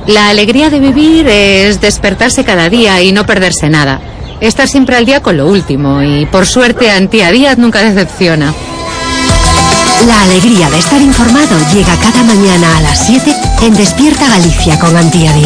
La alegría de vivir es despertarse cada día y no perderse nada. Estar siempre al día con lo último y, por suerte, Antía Díaz nunca decepciona. La alegría de estar informado llega cada mañana a las 7 en Despierta Galicia con Antía Díaz.